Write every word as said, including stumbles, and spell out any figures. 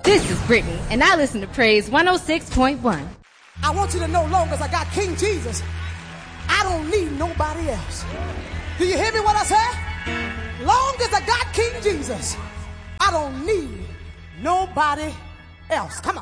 This is Brittany, and I listen to Praise one oh six point one. I want you to know, long as I got King Jesus, I don't need nobody else. Do you hear me what I say? Long as I got King Jesus, I don't need nobody else. Come on.